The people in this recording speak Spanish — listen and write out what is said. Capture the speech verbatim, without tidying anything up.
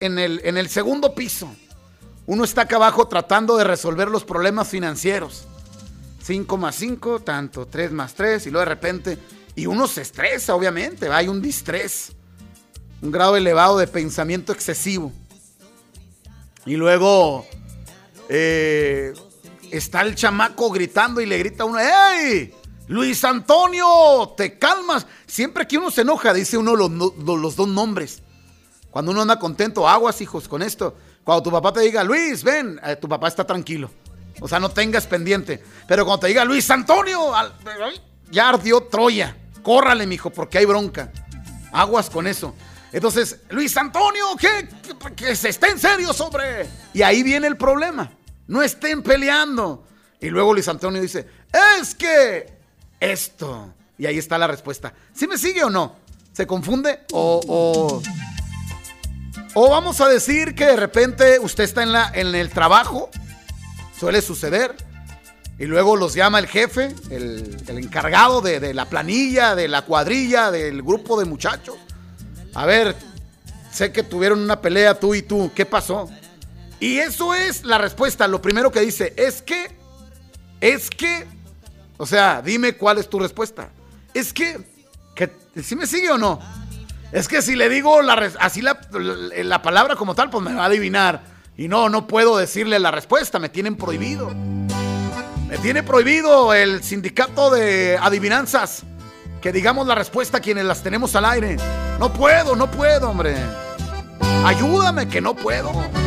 en el, en el segundo piso. Uno está acá abajo tratando de resolver los problemas financieros. cinco más cinco, tanto, tres más tres, y luego de repente, y uno se estresa, obviamente, hay un distrés, un grado elevado de pensamiento excesivo. Y luego eh, está el chamaco gritando y le grita a uno: ¡Ey! Luis Antonio, te calmas. Siempre que uno se enoja, dice uno los, los, los dos nombres. Cuando uno anda contento, aguas, hijos, con esto. Cuando tu papá te diga: Luis, ven, eh, tu papá está tranquilo. O sea, no tengas pendiente. Pero cuando te diga: Luis Antonio, al, ya ardió Troya. Córrale, mijo, porque hay bronca. Aguas con eso. Entonces, Luis Antonio, ¿qué? Que, que se esté en serio sobre. Y ahí viene el problema. No estén peleando. Y luego Luis Antonio dice: es que esto. Y ahí está la respuesta. ¿Sí me sigue o no? ¿Se confunde? O, o, o vamos a decir que de repente usted está en, la, en el trabajo. Suele suceder. Y luego los llama el jefe, el, el encargado de, de la planilla, de la cuadrilla, del grupo de muchachos. A ver, sé que tuvieron una pelea tú y tú. ¿Qué pasó? Y eso es la respuesta. Lo primero que dice es que, es que, o sea, dime cuál es tu respuesta. Es que, que ¿sí me sigue o no? Es que si le digo la, así la, la, la palabra como tal, pues me va a adivinar. Y no, no puedo decirle la respuesta, me tienen prohibido. Me tiene prohibido el sindicato de adivinanzas que digamos la respuesta a quienes las tenemos al aire. No puedo, no puedo, hombre. Ayúdame que no puedo.